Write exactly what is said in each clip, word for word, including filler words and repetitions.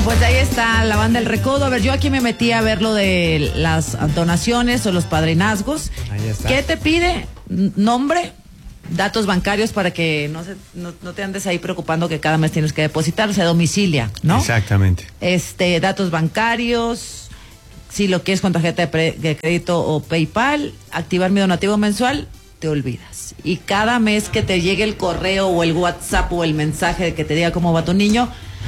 pues ahí está la banda El Recodo. A ver, yo aquí me metí a ver lo de las donaciones o los padrinazgos. Ahí está. ¿Qué te pide? Nombre, datos bancarios para que no, se, no, no te andes ahí preocupando que cada mes tienes que depositar, se domicilia, ¿no? Exactamente. Este, datos bancarios, si lo quieres con tarjeta de, pre, de crédito o PayPal, activar mi donativo mensual, te olvidas. Y cada mes que te llegue el correo o el WhatsApp o el mensaje de que te diga cómo va tu niño,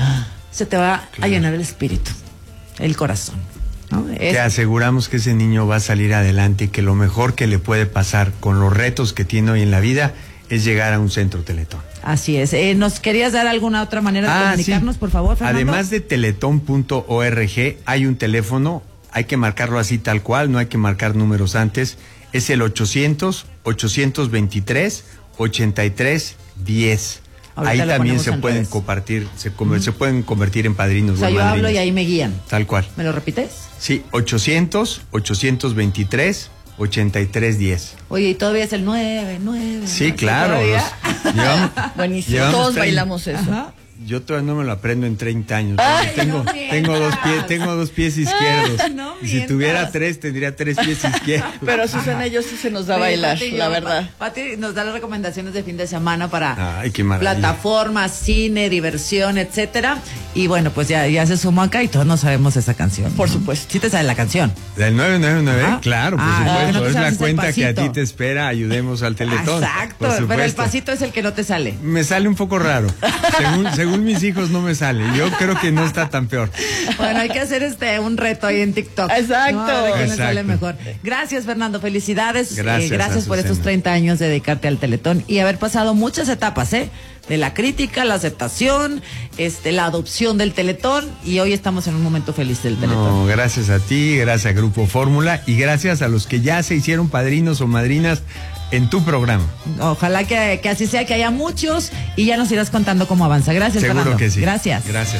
se te va claro. a llenar el espíritu, el corazón, ¿no? Es... Te aseguramos que ese niño va a salir adelante y que lo mejor que le puede pasar con los retos que tiene hoy en la vida es llegar a un centro Teletón. Así es. Eh, ¿Nos querías dar alguna otra manera de ah, comunicarnos, sí. por favor, Fernando? Además de teletón punto org, hay un teléfono, hay que marcarlo así tal cual, no hay que marcar números antes. Es el ochocientos, ochocientos veintitrés, ochenta y tres diez. Ahorita ahí también se pueden redes. compartir, se, uh-huh. se pueden convertir en padrinos. O sea, yo madrinas. hablo y ahí me guían. Tal cual. ¿Me lo repites? Sí, ochocientos, ochocientos veintitrés, ochenta y tres diez. Oye, y todavía es el nueve, nueve. Sí, ¿no? Claro. Los, llevamos, Buenísimo, todos treinta, bailamos eso. Ajá. Yo todavía no me lo aprendo en treinta años. Ay, tengo, no tengo dos pies, tengo dos pies izquierdos. No y si tuviera tres, tendría tres pies izquierdos. Pero Susana, yo sí se nos da a bailar, Pati, la verdad. Pati nos da las recomendaciones de fin de semana para Ay, qué plataformas, cine, diversión, etcétera. Y bueno, pues ya, ya se sumó acá y todos no sabemos esa canción. Por supuesto. Sí te sabes la canción. Del nueve nueve nueve, ajá. Claro, por ah, supuesto. No es la cuenta que a ti te espera, ayudemos al Teletón. Exacto, pero el pasito es el que no te sale. Me sale un poco raro. según, según mis hijos no me sale. Yo creo que no está tan peor. Bueno, hay que hacer este un reto ahí en TikTok. Exacto. No, a ver quién me sale mejor. Gracias, Fernando. Felicidades. Gracias. Eh, gracias por estos treinta años de dedicarte al Teletón y haber pasado muchas etapas, ¿eh? De la crítica, la aceptación, este, la adopción del Teletón, y hoy estamos en un momento feliz del Teletón. No, gracias a ti, gracias a Grupo Fórmula y gracias a los que ya se hicieron padrinos o madrinas en tu programa. Ojalá que, que así sea, que haya muchos y ya nos irás contando cómo avanza. Gracias, Seguro Fernando. que sí. Gracias. Gracias.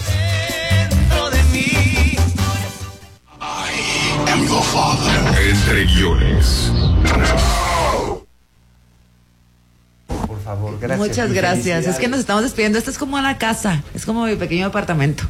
I am your father. Entre guiones. Por favor, gracias. Muchas gracias. Es que nos estamos despidiendo. Esto es como una casa. Es como mi pequeño apartamento.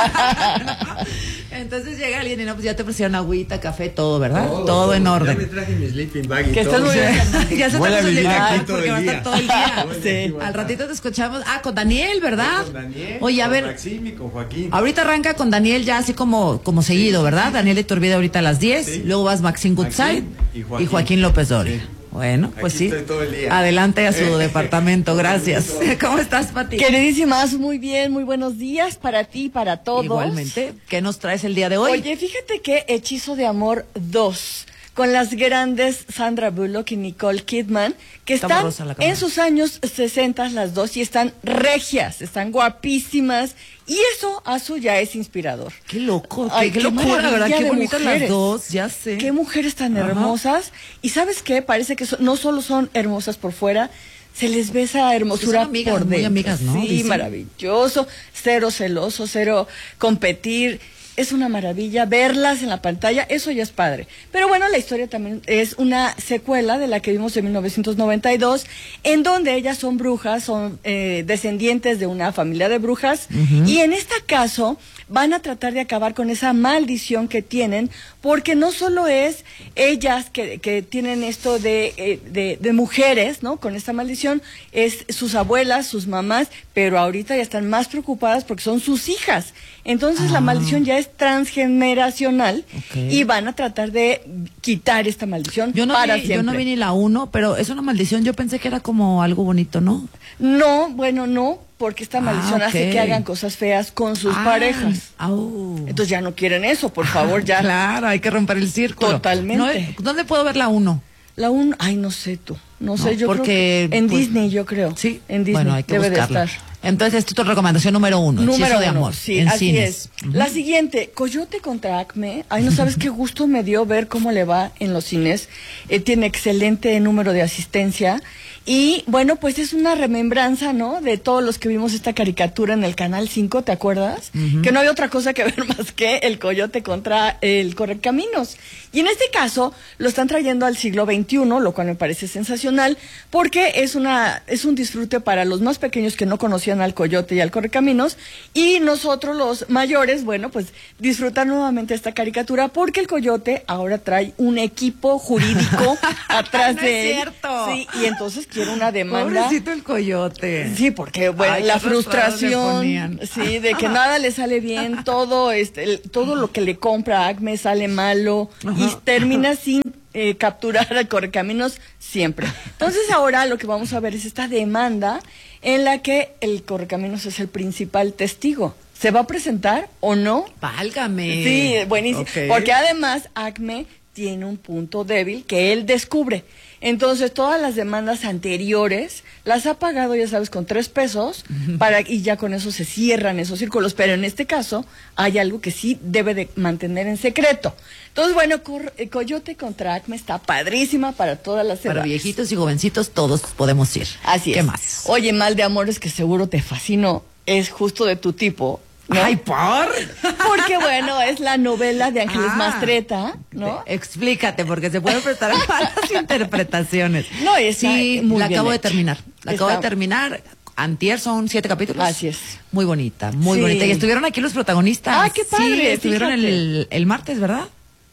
Entonces llega alguien y no, pues ya te ofrecieron agüita, café, todo, ¿verdad? Todo, todo, todo en orden. Ya me traje mi sleeping bag y que todo. Estás muy bien. Ya se voy a vivir aquí todo porque el va a día. estar todo el día. Sí. Al ratito te escuchamos. Ah, con Daniel, ¿verdad? Con Daniel. Oye, a con ver. Maxim y con Joaquín. Ahorita arranca con Daniel ya así como, como seguido, sí, ¿verdad? sí. Daniel Iturbide ahorita a las diez. Sí. Luego vas Maxim Goodside y Joaquín, y Joaquín López Doria. Sí. Bueno, pues aquí sí. estoy todo el día. Adelante a su departamento, gracias. ¿Cómo estás, Pati? Queridísimas, muy bien, muy buenos días para ti y para todos. Igualmente, ¿qué nos traes el día de hoy? Oye, fíjate que Hechizo de Amor dos, con las grandes Sandra Bullock y Nicole Kidman, que están en sus años sesenta las dos y están regias, están guapísimas, y eso a su ya es inspirador. Qué loco, Ay, qué, qué qué locura, la verdad, qué bonitas mujeres. las dos, ya sé. Qué mujeres tan Ajá. hermosas, y ¿sabes qué? Parece que so, no solo son hermosas por fuera, se les ve esa hermosura amigas, por dentro. Muy amigas, ¿no? Sí, Dicen. Maravilloso, cero celoso, cero competir. Es una maravilla verlas en la pantalla, eso ya es padre. Pero bueno, la historia también es una secuela de la que vimos en mil novecientos noventa y dos, en donde ellas son brujas, son eh, descendientes de una familia de brujas, uh-huh. y en este caso van a tratar de acabar con esa maldición que tienen, porque no solo es ellas que, que tienen esto de, eh, de, de mujeres, ¿no? Con esta maldición, es sus abuelas, sus mamás, pero ahorita ya están más preocupadas porque son sus hijas. Entonces ah. la maldición ya es transgeneracional, okay. y van a tratar de quitar esta maldición yo no para vi, siempre. Yo no vi ni la uno, pero es una maldición, yo pensé que era como algo bonito, ¿no? No, bueno, no, porque esta maldición ah, okay. hace que hagan cosas feas con sus ah, parejas. Oh. Entonces ya no quieren eso, por favor, ya. Claro, hay que romper el círculo. Totalmente. ¿No, ¿Dónde puedo ver la uno? La uno, ay, no sé tú, no, no sé, yo porque, creo que en pues, Disney, yo creo. Sí, en Disney bueno, hay que debe buscarla. de estar. Entonces, esta es tu recomendación número uno. Número Hechizo uno, de Amor. sí, en así cines. es. Uh-huh. La siguiente, Coyote contra Acme. Ay, no sabes qué gusto me dio ver cómo le va en los cines. Eh, tiene excelente número de asistencia. Y bueno, pues es una remembranza, ¿no? De todos los que vimos esta caricatura en el Canal cinco, ¿te acuerdas? Uh-huh. Que no había otra cosa que ver más que el coyote contra el correcaminos. Y en este caso lo están trayendo al siglo veintiuno, lo cual me parece sensacional, porque es una es un disfrute para los más pequeños que no conocían hacían al Coyote y al Correcaminos, y nosotros los mayores, bueno, pues disfrutar nuevamente esta caricatura, porque el Coyote ahora trae un equipo jurídico atrás No de es él. cierto. Sí, y entonces quiere una demanda. Pobrecito el Coyote. Sí, porque bueno, Ay, la qué rostros le frustración, ponían. sí, de que nada le sale bien, todo este, el- todo lo que le compra Acme sale malo y Ajá. termina sin eh, capturar al Correcaminos siempre. Entonces ahora lo que vamos a ver es esta demanda en la que el Correcaminos es el principal testigo. ¿Se va a presentar o no? Válgame. Sí, buenísimo. Ok. Porque además Acme tiene un punto débil que él descubre. Entonces todas las demandas anteriores las ha pagado, ya sabes, con tres pesos para y ya con eso se cierran esos círculos. Pero en este caso hay algo que sí debe de mantener en secreto. Entonces, bueno, Cor- eh, Coyote contra Acme está padrísima para todas las Para edades. viejitos y jovencitos todos podemos ir. Así es. ¿Qué más? Oye, Mal de Amores, que seguro te fascinó, es justo de tu tipo, ¿no? Ay, ¿por? Porque, bueno, es la novela de Ángeles Ah. Mastreta, ¿no? Explícate, porque se puede prestar a malas interpretaciones. No, está sí, muy la bien acabo de hecha. terminar. La acabo de Está- terminar. Antier son siete capítulos. Así es. Muy bonita, muy Sí. bonita. Y estuvieron aquí los protagonistas. Ah, qué padre, Sí, estuvieron fíjate. el, el martes, ¿verdad?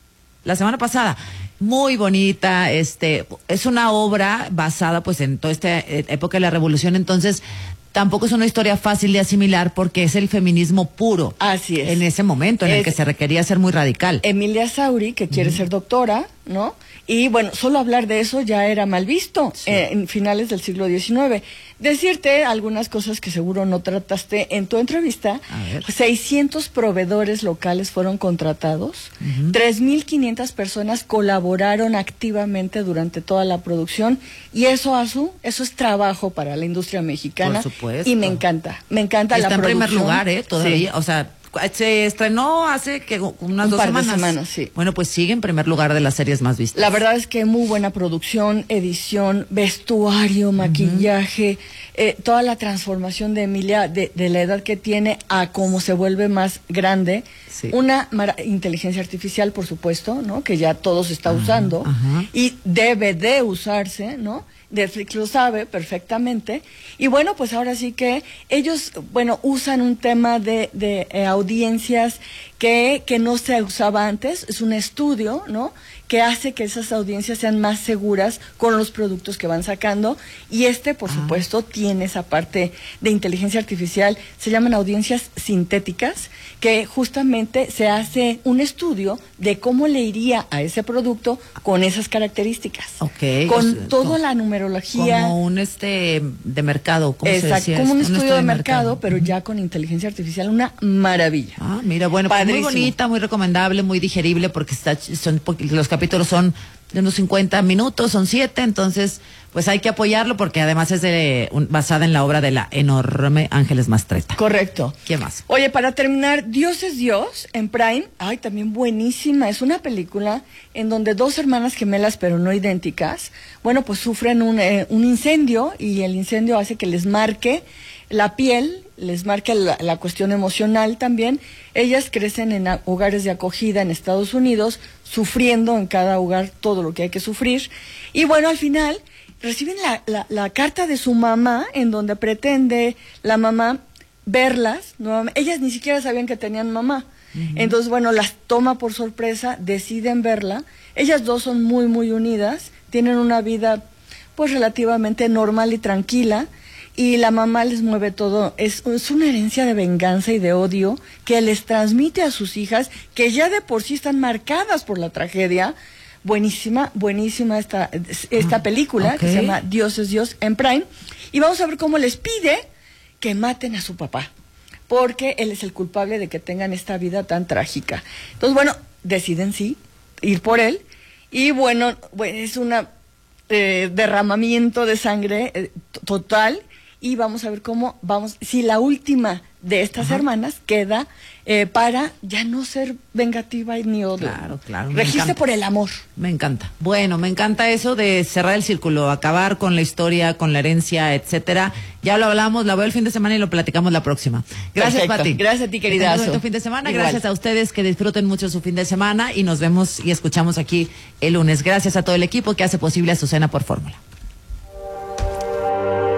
La semana pasada. Muy bonita, este, es una obra basada pues en toda esta eh, época de la revolución, entonces tampoco es una historia fácil de asimilar porque es el feminismo puro. Así es. En ese momento en el Es- que se requería ser muy radical. Emilia Sauri, que quiere ser doctora, ¿no? Y bueno, solo hablar de eso ya era mal visto Sí. eh, en finales del siglo diecinueve. Decirte algunas cosas que seguro no trataste en tu entrevista. A ver. seiscientos proveedores locales fueron contratados, tres mil quinientas personas colaboraron activamente durante toda la producción, y eso, Azu, eso es trabajo para la industria mexicana. Por supuesto. Y me encanta, me encanta Está la en producción. primer lugar, ¿eh? Todavía, Sí. o sea, se estrenó hace que unas Un dos par de semanas. semanas, sí. Bueno, pues sigue en primer lugar de las series más vistas. La verdad es que muy buena producción, edición, vestuario, maquillaje, eh, toda la transformación de Emilia, de, de la edad que tiene a cómo se vuelve más grande. Sí. Una mara- inteligencia artificial, por supuesto, ¿no? Que ya todo se está usando ajá. y debe de usarse, ¿no? Netflix lo sabe perfectamente. Y bueno, pues ahora sí que ellos, bueno, usan un tema de, de eh, audiencias que, que no se usaba antes. Es un estudio, ¿no? Que hace que esas audiencias sean más seguras con los productos que van sacando. Y este, por supuesto, tiene esa parte de inteligencia artificial. Se llaman audiencias sintéticas, que justamente se hace un estudio de cómo le iría a ese producto con esas características. Ok. Con O sea, toda como- la numerología. Como un este de mercado, ¿cómo se Exacto, decía como un esto? estudio de mercado, pero ya con inteligencia artificial, una maravilla. Ah, mira, bueno, pues muy Padrísimo. bonita, muy recomendable, muy digerible, porque está, son, porque los capítulos son de unos cincuenta minutos, son siete, entonces, pues hay que apoyarlo, porque además es de, un- basada en la obra de la enorme Ángeles Mastreta. Correcto. ¿Qué más? Oye, para terminar, Dios es Dios en Prime. Ay, también buenísima. Es una película en donde dos hermanas gemelas, pero no idénticas, bueno, pues sufren un, eh, un incendio, y el incendio hace que les marque la piel, les marque la, la cuestión emocional también. Ellas crecen en a- hogares de acogida en Estados Unidos, sufriendo en cada hogar todo lo que hay que sufrir. Y bueno, al final reciben la, la, la carta de su mamá, en donde pretende la mamá verlas nuevamente. Ellas ni siquiera sabían que tenían mamá. Entonces, bueno, las toma por sorpresa, deciden verla. Ellas dos son muy, muy unidas, tienen una vida pues relativamente normal y tranquila, y la mamá les mueve todo. Es, es una herencia de venganza y de odio que les transmite a sus hijas, que ya de por sí están marcadas por la tragedia. Buenísima, buenísima esta, esta Ah, película, ok. que se llama Dios es Dios en Prime. Y vamos a ver cómo les pide que maten a su papá, porque él es el culpable de que tengan esta vida tan trágica. Entonces, bueno, deciden sí, ir por él. Y bueno, bueno es un derramamiento de sangre eh, t- total. Y vamos a ver cómo vamos, si la última de estas Ajá. hermanas queda eh, para ya no ser vengativa ni odio. Claro, claro, me Registe encanta. por el amor. Me encanta. Bueno, me encanta eso de cerrar el círculo, acabar con la historia, con la herencia, etcétera. Ya lo hablamos, la veo el fin de semana y lo platicamos la próxima. Gracias, Perfecto. Pati. Gracias a ti, Que tengas queridazo. un bonito fin de semana. Igual. Gracias a ustedes, que disfruten mucho su fin de semana, y nos vemos y escuchamos aquí el lunes. Gracias a todo el equipo que hace posible Azucena por Fórmula.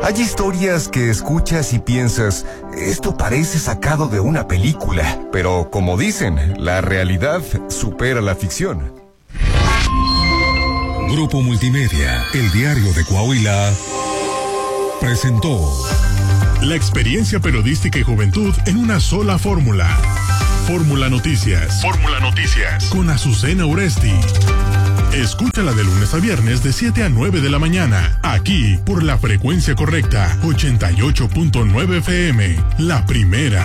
Hay historias que escuchas y piensas, esto parece sacado de una película, pero como dicen, la realidad supera la ficción. Grupo Multimedia, el diario de Coahuila, presentó la experiencia periodística y juventud en una sola fórmula. Fórmula Noticias. Fórmula Noticias. Con Azucena Uresti. Escúchala de lunes a viernes de siete a nueve de la mañana, aquí por la frecuencia correcta, ochenta y ocho punto nueve F M, la primera.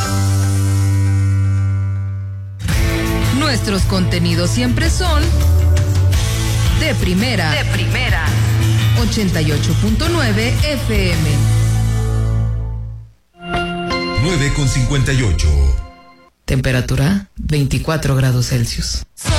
Nuestros contenidos siempre son de primera. De primera. ochenta y ocho punto nueve F M. nueve con cincuenta y ocho. Temperatura veinticuatro grados Celsius.